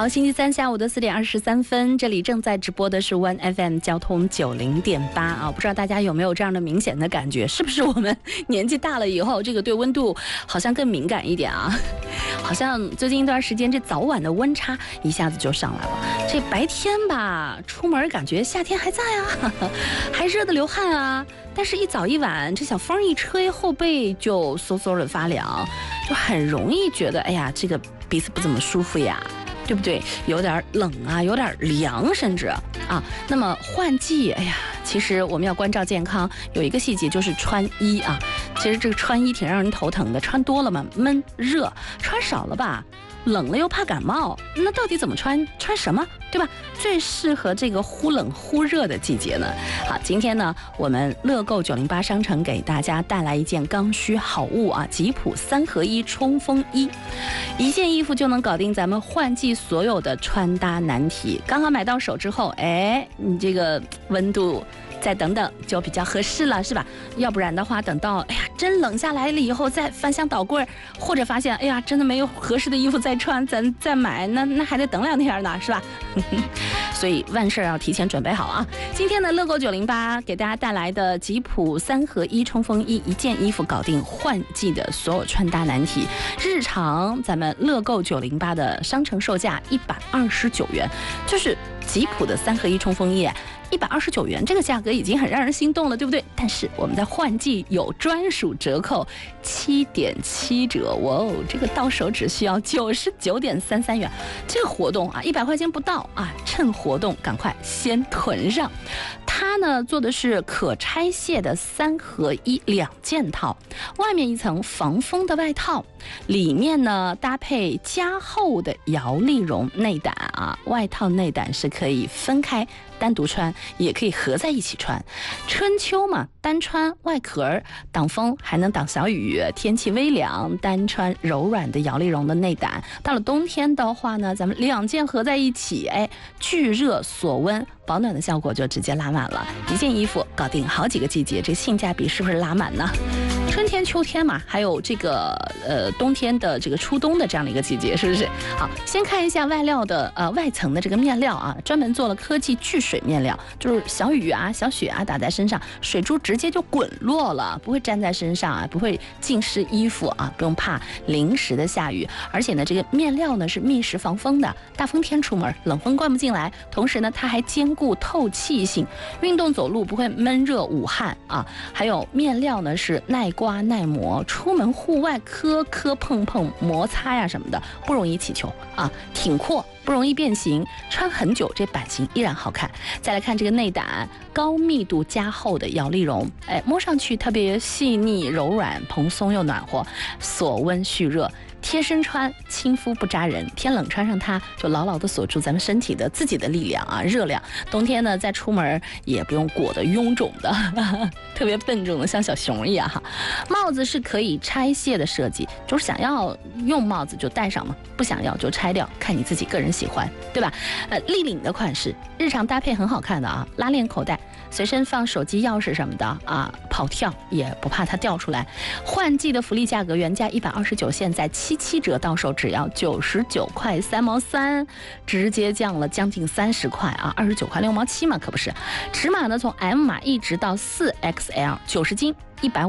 好，星期三下午的4点23分，这里正在直播的是 One FM 交通90.8啊，不知道大家有没有这样的明显的感觉，是不是我们年纪大了以后，这个对温度好像更敏感一点啊？好像最近一段时间这早晚的温差一下子就上来了，这白天吧出门感觉夏天还在啊，还热得流汗啊，但是一早一晚这小风一吹，后背就嗖嗖的发凉，就很容易觉得哎呀这个鼻子不怎么舒服呀，对不对？有点冷啊，有点凉，甚至啊。那么换季，哎呀，其实我们要关照健康，有一个细节就是穿衣啊。其实这个穿衣挺让人头疼的，穿多了嘛闷热，穿少了吧冷了又怕感冒。那到底怎么穿？穿什么？对吧？最适合这个忽冷忽热的季节呢？好，今天呢，我们乐购908商城给大家带来一件刚需好物啊，吉普3合1冲锋衣，一件衣服就能搞定咱们换季所有的穿搭难题。刚好买到手之后，哎，你这个温度再等等就比较合适了，是吧？要不然的话，等到哎呀真冷下来了以后，再翻箱倒柜，或者发现哎呀真的没有合适的衣服再穿，咱再买，那还得等2天呢，是吧？所以万事要提前准备好啊！今天的乐购908给大家带来的吉普3合1冲锋衣，一件衣服搞定换季的所有穿搭难题。日常咱们乐购908的商城售价129元，就是吉普的3合1冲锋衣。129元，这个价格已经很让人心动了，对不对？但是我们在换季有专属折扣7.7折，哇哦，这个到手只需要99.33元，这个活动啊，100块钱不到啊，趁活动赶快先囤上。它呢做的是可拆卸的3合12件套，外面一层防风的外套，里面呢搭配加厚的摇粒绒内胆啊，外套内胆是可以分开单独穿，也可以合在一起穿。春秋嘛，单穿外壳挡风，还能挡小雨，天气微凉，单穿柔软的摇粒绒的内胆。到了冬天的话呢，咱们2件合在一起，哎，聚热锁温，保暖的效果就直接拉满了。一件衣服搞定好几个季节，这性价比是不是拉满呢？春天、秋天嘛，还有这个冬天的这个初冬的这样的一个季节，是不是？好，先看一下外料的外层的这个面料啊，专门做了科技聚水面料，就是小雨啊、小雪啊打在身上，水珠直接就滚落了，不会粘在身上啊，不会浸湿衣服啊，不用怕淋湿的下雨。而且呢，这个面料呢是密实防风的，大风天出门冷风灌不进来，同时呢它还兼顾透气性，运动走路不会闷热捂汗啊。还有面料呢是耐刮耐磨，出门户外磕磕碰碰摩擦呀什么的不容易起球啊，挺阔不容易变形，穿很久这版型依然好看。再来看这个内胆，高密度加厚的摇粒绒，哎，摸上去特别细腻柔软，蓬松又暖和，锁温蓄热。贴身穿亲肤不扎人，天冷穿上它就牢牢的锁住咱们身体的自己的力量啊，热量。冬天呢再出门也不用裹得臃肿的特别笨重的像小熊一样哈。帽子是可以拆卸的设计，就是想要用帽子就戴上嘛，不想要就拆掉，看你自己个人喜欢，对吧？立领的款式，日常搭配很好看的啊，拉链口袋，随身放手机钥匙什么的啊，跑跳也不怕它掉出来。换季的福利价格原价129，现在7折到手只要99块3毛3，直接降了将近30块啊，29块6毛7嘛，可不是。尺码呢从 M 码一直到4XL，90斤150。